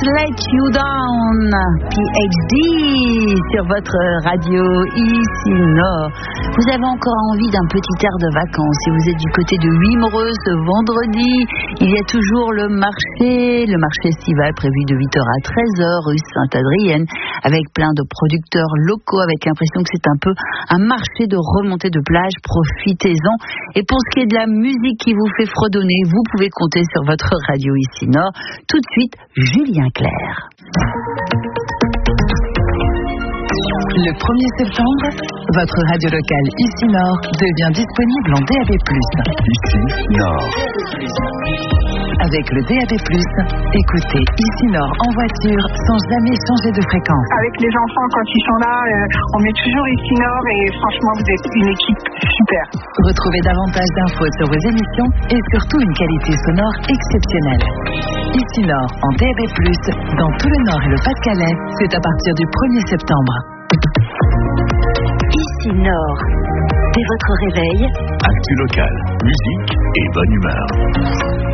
Let You Down, PhD, sur votre radio ici Nord. Vous avez encore envie d'un petit air de vacances. Si vous êtes du côté de Wimereux ce vendredi, il y a toujours le marché estival prévu de 8h à 13h, rue Sainte-Adrienne, avec plein de producteurs locaux, avec l'impression que c'est un peu un marché de remontée de plage. Profitez-en. Et pour ce qui est de la musique qui vous fait fredonner, vous pouvez compter sur votre radio ici Nord. Tout de suite, Julien Clerc. Le 1er septembre, votre radio locale ici Nord devient disponible en DAB+. Ici Nord. Avec le DAB+, écoutez ici Nord en voiture sans jamais changer de fréquence. Avec les enfants, quand ils sont là, on met toujours ici Nord et franchement, vous êtes une équipe super. Retrouvez davantage d'infos sur vos émissions et surtout une qualité sonore exceptionnelle. Ici Nord en DAB+, dans tout le Nord et le Pas-de-Calais, c'est à partir du 1er septembre. Ici Nord, dès votre réveil, Actu local, musique et bonne humeur.